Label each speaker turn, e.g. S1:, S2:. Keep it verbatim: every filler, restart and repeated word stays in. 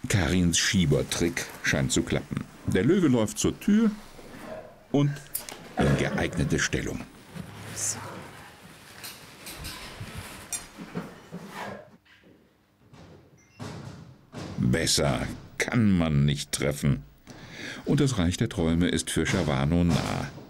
S1: Karins Schiebertrick scheint zu klappen. Der Löwe läuft zur Tür und in geeignete Stellung.
S2: So.
S1: Besser kann man nicht treffen. Und das Reich der Träume ist für Shavano nah.